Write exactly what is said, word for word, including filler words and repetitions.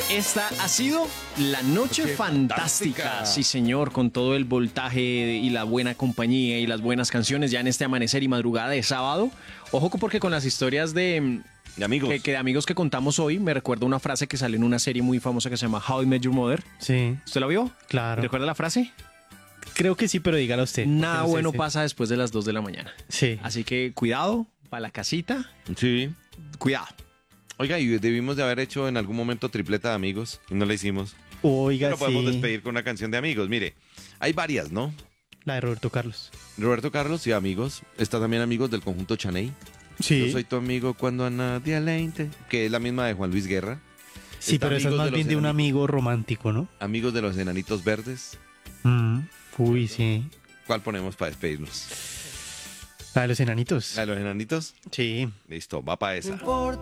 Esta ha sido la noche Noche fantástica. fantástica. Sí, señor, con todo el voltaje y la buena compañía y las buenas canciones ya en este amanecer y madrugada de sábado. Ojo porque con las historias de, De amigos. que, que de amigos que contamos hoy, me recuerda una frase que salió en una serie muy famosa que se llama How I Met Your Mother. Sí, ¿Usted la vio? claro. ¿Recuerda la frase? Creo que sí, pero dígala usted. Nada porque no sé bueno si- pasa después de las dos de la mañana. Sí. Así que cuidado, para la casita, Sí. cuidado. Oiga, y debimos de haber hecho en algún momento tripleta de amigos y no la hicimos. Oiga, Pero podemos sí. despedir con una canción de amigos. Mire, hay varias, ¿no? La de Roberto Carlos. Roberto Carlos y amigos. Está también amigos del conjunto Chaney. Sí. Yo soy tu amigo cuando a nadie le inte. Que es la misma de Juan Luis Guerra. Sí, Está pero esa es Amigos más de bien los de un Enanitos. amigo romántico, ¿no? Amigos de los Enanitos Verdes. Mm. Uy, sí. ¿Cuál ponemos para despedirnos? La de los enanitos. ¿La de los Enanitos? Sí. Listo, va para esa.